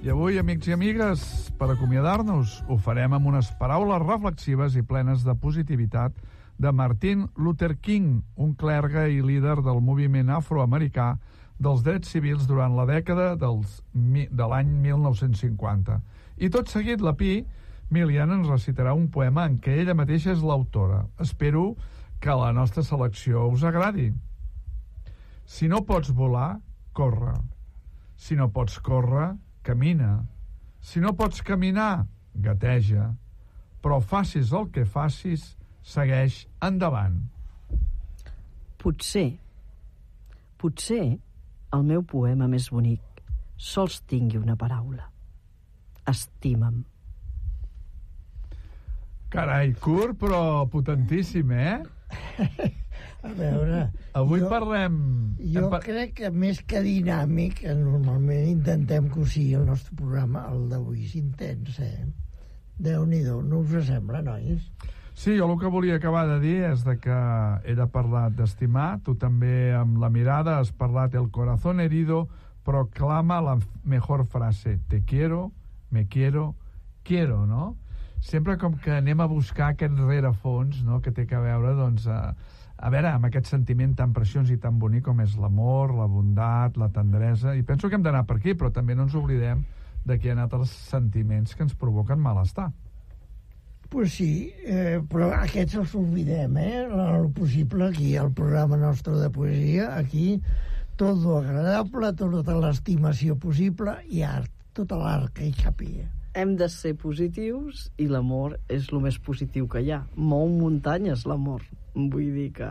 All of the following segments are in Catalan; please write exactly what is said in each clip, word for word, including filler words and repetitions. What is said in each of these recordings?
I avui, amics i amigues, per acomiadar-nos, ho farem amb unes paraules reflexives i plenes de positivitat de Martin Luther King, un clergue i líder del moviment afroamericà dels drets civils durant la dècada dels, de l'any mil nou-cents cinquanta. I tot seguit, la Pi, Milian, ens recitarà un poema en què ella mateixa és l'autora. Espero que la nostra selecció us agradi. Si no pots volar, corre. Si no pots córrer, camina. Si no pots caminar, gateja. Però facis el que facis, segueix endavant. Potser, potser el meu poema més bonic sols tingui una paraula. Estima'm. Carai, curt però potentíssim, eh? A veure... Avui jo, parlem... Jo par... crec que més que dinàmic, normalment intentem que ho sigui el nostre programa, el d'avui és intens, eh? Déu-n'hi-do, no us sembla, nois? Sí, jo el que volia acabar de dir és de que ell ha parlat d'estimar, tu també amb la mirada has parlat el corazón herido proclama la mejor frase, te quiero, me quiero, quiero, no? Sempre com que anem a buscar aquest rerefons, no?, que té que veure, doncs, a, a veure, amb aquest sentiment tan preciós i tan bonic com és l'amor, la bondat, la tendresa, i penso que hem d'anar per aquí, però també no ens oblidem de que hi ha altres sentiments que ens provoquen malestar. Pues sí, eh, però aquests els oblidem, eh? El possible, aquí, al programa nostre de poesia, aquí, tot lo agradable, tota l'estimació possible i art, tot l'art que hi capia. Hem de ser positius i l'amor és el més positiu que hi ha. Mou muntanyes, l'amor. Vull dir que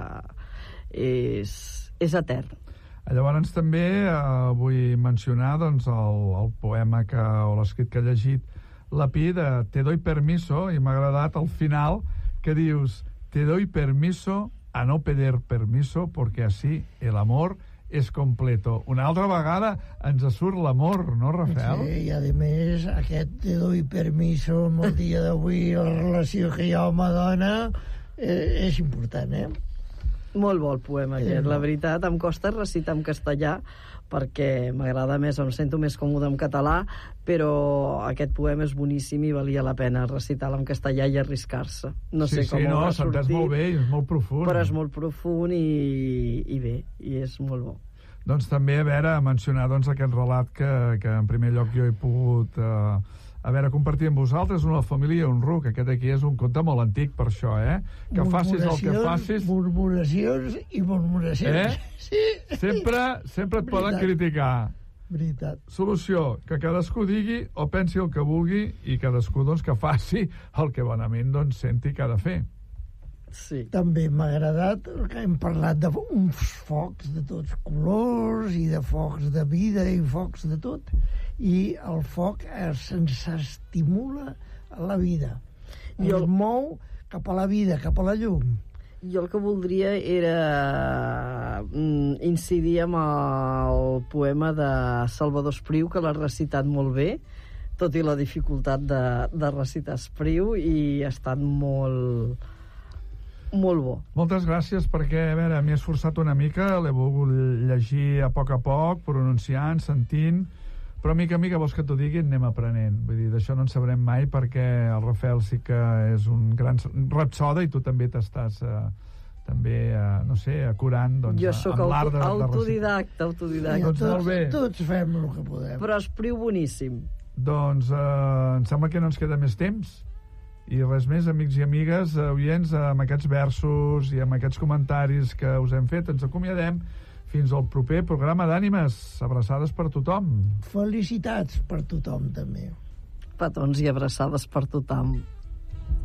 és, és etern. Llavors també eh, vull mencionar doncs, el, el poema que, o l'escrit que he llegit la Pi de Te doy permiso, i m'ha agradat al final que dius Te doy permiso a no pedir permiso porque así el amor és completo. Una altra vegada ens surt l'amor, no, Rafael? Sí, i a més, aquest te doy permiso amb el dia d'avui, la relació que hi ha home-dona, eh, és important, eh? Molt bo el poema aquest, la veritat. Em costa recitar en castellà perquè m'agrada més, em sento més còmode en català, però aquest poema és boníssim i valia la pena recitar-lo en castellà i arriscar-se. No sí, sé com sí, no, haurà sortit. s'entès molt bé i és molt profund. Però és molt profund i, i bé, i és molt bo. Doncs també, a veure, mencionar doncs, aquest relat que, que en primer lloc jo he pogut eh, a veure, compartir amb vosaltres, una família i un ruc. Aquest aquí és un conte molt antic per això, eh? Que facis el que facis... Murmuracions i murmuracions. Eh? Sí. Sempre, sempre et Veritat. poden criticar. Veritat. Solució, que cadascú digui o pensi el que vulgui i cadascú doncs, que faci el que bonament doncs, senti que ha de fer. Sí. També m'ha agradat que hem parlat d'uns focs de tots colors i de focs de vida i focs de tot, i el foc se'ns estimula a la vida, ens el... mou cap a la vida, cap a la llum. Jo el que voldria era incidir amb el poema de Salvador Espriu, que l'ha recitat molt bé, tot i la dificultat de, de recitar Espriu, i ha estat molt... molt bo. Moltes gràcies, perquè, a veure, m'he esforçat una mica, l'he volgut llegir a poc a poc, pronunciant, sentint, però mica a mica, vols que t'ho digui, anem aprenent. Vull dir, d'això no en sabrem mai, perquè el Rafael sí que és un gran rapsoda i tu també t'estàs, eh, també, eh, no sé, acurant, doncs, jo sóc amb l'art de, de autodidacta, autodidacta. Doncs molt bé. Tots fem el que podem. Però Espriu boníssim. Doncs eh, em sembla que no ens queda més temps. I res més, amics i amigues, oients, amb aquests versos i amb aquests comentaris que us hem fet, ens acomiadem fins al proper programa d'Ànimes. Abraçades per tothom. Felicitats per tothom, també. Petons i abraçades per tothom.